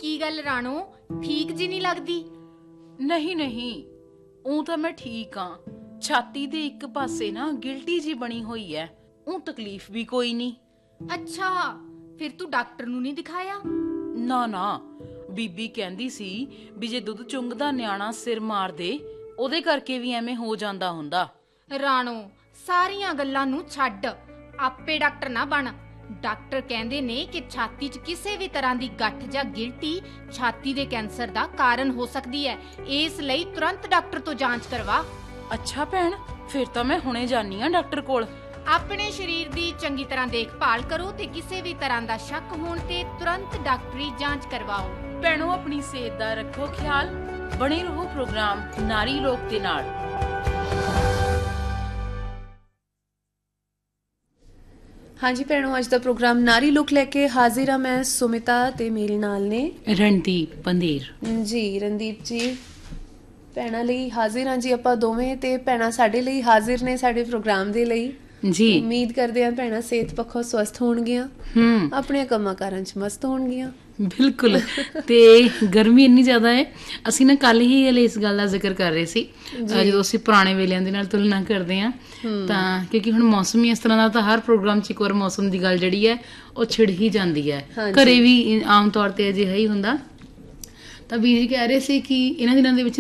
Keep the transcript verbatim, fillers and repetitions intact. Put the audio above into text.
ਕੀ ਗੱਲ ਰਾਣੋ, ਠੀਕ ਜੀ ਨਹੀਂ ਲੱਗਦੀ? ਨਹੀਂ ਨਹੀਂ, ਉਹ ਤਾਂ ਮੈਂ ਠੀਕ ਆ। ਛਾਤੀ ਦੇ ਇੱਕ ਪਾਸੇ ਨਾ ਗਿਲਟੀ ਜੀ ਬਣੀ ਹੋਈ ਐ, ਉਹ ਤਕਲੀਫ ਵੀ ਕੋਈ ਨਹੀਂ। ਅੱਛਾ, ਫਿਰ ਤੂੰ ਡਾਕਟਰ ਨੂੰ ਨਹੀਂ ਦਿਖਾਇਆ? ਨਾ ਨਾ, ਬੀਬੀ ਕਹਿੰਦੀ ਸੀ ਵੀ ਜੇ ਦੁੱਧ ਚੁੰਗਦਾ ਨਿਆਣਾ ਸਿਰ ਮਾਰ ਦੇ ਉਹਦੇ ਕਰਕੇ ਵੀ ਐਵੇਂ ਹੋ ਜਾਂਦਾ ਹੁੰਦਾ। ਰਾਣੋ, ਸਾਰੀਆਂ ਗੱਲਾਂ ਨੂੰ ਛੱਡ, ਆਪੇ ਡਾਕਟਰ ਨਾ ਬਣ। ਡਾਕਟਰ ਕਹਿੰਦੇ ਨੇ ਕਿ ਛਾਤੀ 'ਚ ਕਿਸੇ ਵੀ ਤਰ੍ਹਾਂ ਦੀ ਗੱਠ ਜਾਂ ਗਿਲਟੀ ਛਾਤੀ ਦੇ ਕੈਂਸਰ ਦਾ ਕਾਰਨ ਹੋ ਸਕਦੀ ਹੈ। ਇਸ ਲਈ ਤੁਰੰਤ ਡਾਕਟਰ ਤੋਂ ਜਾਂਚ ਕਰਵਾ। ਅੱਛਾ ਭੈਣ, ਫਿਰ ਤਾਂ ਮੈਂ ਹੁਣੇ ਜਾਨੀ ਆ ਡਾਕਟਰ ਕੋਲ। ਆਪਣੇ ਸਰੀਰ ਦੀ ਚੰਗੀ ਤਰ੍ਹਾਂ ਦੇਖਭਾਲ ਕਰੋ ਤੇ ਕਿਸੇ ਵੀ ਤਰ੍ਹਾਂ ਦਾ ਸ਼ੱਕ ਹੋਣ ਤੇ ਤੁਰੰਤ ਡਾਕਟਰੀ ਜਾਂਚ ਕਰਵਾਓ। ਭੈਣੋ, ਆਪਣੀ ਸਿਹਤ ਦਾ ਰੱਖੋ ਖਿਆਲ। ਬਣੇ ਰਹੋ ਪ੍ਰੋਗਰਾਮ ਨਾਰੀ ਲੋਕ ਦੇ ਨਾਲ। ਹਾਂਜੀ ਭੈਣੋ, ਅੱਜ ਦਾ ਪ੍ਰੋਗਰਾਮ ਨਾਰੀ ਲੋਕ ਲੈ ਕੇ ਹਾਜ਼ਰ ਆ ਮੈਂ ਸੁਮਿਤਾ ਤੇ ਮੇਰੇ ਨਾਲ ਨੇ ਰਣਦੀਪ ਬੰਦੇਰ ਜੀ। ਰਣਦੀਪ ਜੀ ਭੈਣਾਂ ਲਈ ਹਾਜ਼ਰ ਹਾਂ ਜੀ ਆਪਾਂ ਦੋਵੇਂ, ਤੇ ਭੈਣਾਂ ਸਾਡੇ ਲਈ ਹਾਜ਼ਰ ਨੇ ਸਾਡੇ ਪ੍ਰੋਗਰਾਮ ਦੇ ਲਈ ਜੀ। ਉਮੀਦ ਕਰਦੇ ਹਾਂ ਭੈਣਾਂ ਸਿਹਤ ਪੱਖੋਂ ਸਵਸਥ ਹੋਣਗੀਆਂ, ਆਪਣੇ ਕੰਮਾਂ ਕਾਰਾਂ 'ਚ ਮਸਤ ਹੋਣਗੀਆਂ। ਬਿਲਕੁਲ। ਤੇ ਗਰਮੀ ਇੰਨੀ ਜ਼ਿਆਦਾ ਹੈ, ਅਸੀਂ ਨਾ ਕੱਲ ਹੀ ਹਲੇ ਇਸ ਗੱਲ ਦਾ ਜ਼ਿਕਰ ਕਰ ਰਹੇ ਸੀ ਜਦੋਂ ਅਸੀਂ ਪੁਰਾਣੇ ਵੇਲਿਆਂ ਦੇ ਨਾਲ ਤੁਲਨਾ ਕਰਦੇ ਹਾਂ ਤਾਂ, ਕਿਉਂਕਿ ਹੁਣ ਮੌਸਮ ਹੀ ਇਸ ਤਰ੍ਹਾਂ ਦਾ, ਤਾਂ ਹਰ ਪ੍ਰੋਗਰਾਮ 'ਚ ਇੱਕ ਵਾਰ ਮੌਸਮ ਦੀ ਗੱਲ ਜਿਹੜੀ ਹੈ ਉਹ ਛਿੜ ਹੀ ਜਾਂਦੀ ਹੈ। ਘਰੇ ਵੀ ਆਮ ਤੌਰ ਤੇ ਅਜਿਹਾ ਹੀ ਹੁੰਦਾ। ਤਾਂ ਵੀਰ ਜੀ ਕਹਿ ਰਹੇ ਸੀ ਕਿ ਇਹਨਾਂ ਦਿਨਾਂ ਦੇ ਵਿੱਚ